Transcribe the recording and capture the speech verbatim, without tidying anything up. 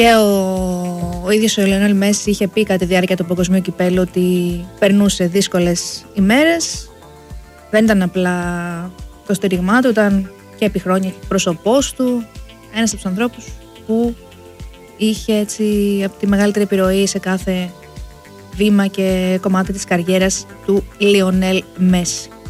Και ο, ο ίδιος ο Λιονέλ Μέση είχε πει κατά τη διάρκεια του Παγκοσμίου Κυπέλλου ότι περνούσε δύσκολες ημέρες. Δεν ήταν απλά το στήριγμά του, ήταν και επί χρόνια πρόσωπός του. Ένας από τους ανθρώπους που είχε έτσι από τη μεγαλύτερη επιρροή σε κάθε βήμα και κομμάτι της καριέρας του Λιονέλ Μέση.